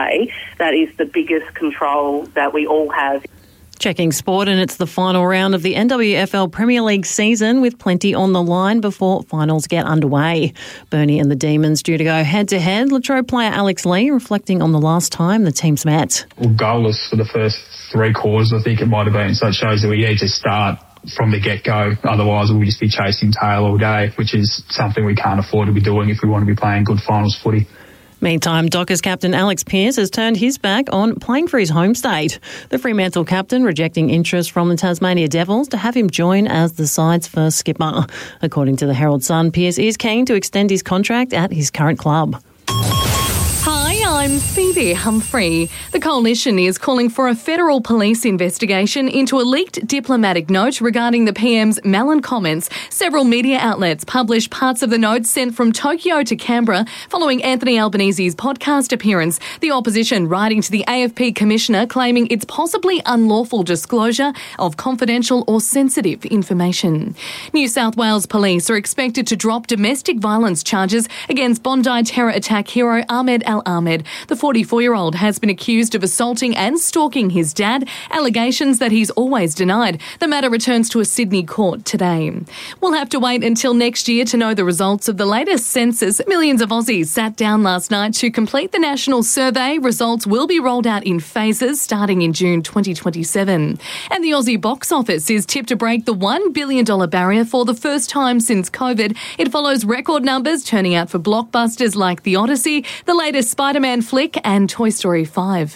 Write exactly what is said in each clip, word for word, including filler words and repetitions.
say that is the biggest control that we all have. Checking sport, and it's the final round of the N W F L Premier League season with plenty on the line before finals get underway. Burnie and the Demons due to go head-to-head. Latrobe player Alex Lee reflecting on the last time the teams met. Well, goalless for the first three quarters, I think it might have been. So it shows that we need to start from the get-go. Otherwise, we'll just be chasing tail all day, which is something we can't afford to be doing if we want to be playing good finals footy. Meantime, Dockers captain Alex Pearce has turned his back on playing for his home state. The Fremantle captain rejecting interest from the Tasmania Devils to have him join as the side's first skipper. According to the Herald Sun, Pearce is keen to extend his contract at his current club. Hi, I'm Phoebe Humphrey. The Coalition is calling for a federal police investigation into a leaked diplomatic note regarding the P M's Malin comments. Several media outlets published parts of the note sent from Tokyo to Canberra following Anthony Albanese's podcast appearance. The opposition writing to the A F P Commissioner claiming it's possibly unlawful disclosure of confidential or sensitive information. New South Wales police are expected to drop domestic violence charges against Bondi terror attack hero Ahmed Al-Ahmed. The forty-four-year-old has been accused of assaulting and stalking his dad, allegations that he's always denied. The matter returns to a Sydney court today. We'll have to wait until next year to know the results of the latest census. Millions of Aussies sat down last night to complete the national survey. Results will be rolled out in phases starting in June twenty twenty-seven. And the Aussie box office is tipped to break the one billion dollars barrier for the first time since COVID. It follows record numbers turning out for blockbusters like The Odyssey, the latest Spider-Man flick and Toy Story five.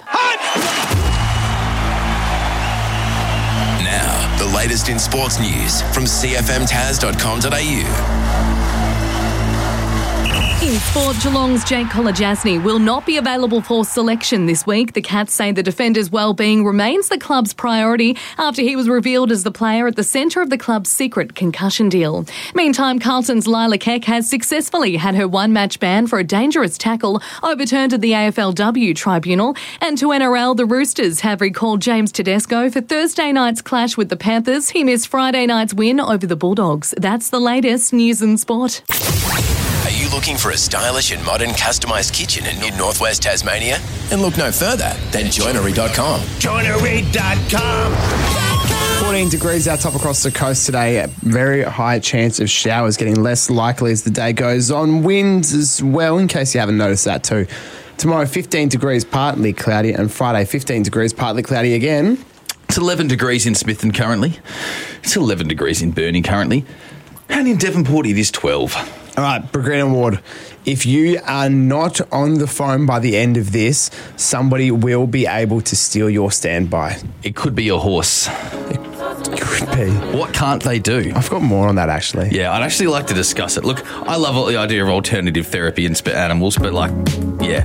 Now, the latest in sports news from c f m taz dot com dot a u. In sport, Geelong's Jake Kolodjasny will not be available for selection this week. The Cats say the defender's well-being remains the club's priority after he was revealed as the player at the centre of the club's secret concussion deal. Meantime, Carlton's Lila Keck has successfully had her one-match ban for a dangerous tackle overturned at the A F L W tribunal. And to N R L, the Roosters have recalled James Tedesco for Thursday night's clash with the Panthers. He missed Friday night's win over the Bulldogs. That's the latest news and sport. Are you looking for a stylish and modern customised kitchen in mid-northwest Tasmania? And look no further than joinery dot com. joinery dot com. fourteen degrees out top across the coast today. A very high chance of showers, getting less likely as the day goes on. Winds as well, in case you haven't noticed that too. Tomorrow, fifteen degrees, partly cloudy, and Friday, fifteen degrees, partly cloudy again. It's eleven degrees in Smithton currently. It's eleven degrees in Burnie currently. And in Devonport, it is twelve. All right, Green Ward, if you are not on the phone by the end of this, somebody will be able to steal your standby. It could be a horse. It could be. What can't they do? I've got more on that, actually. Yeah, I'd actually like to discuss it. Look, I love the idea of alternative therapy in sp- animals, but, like, yeah,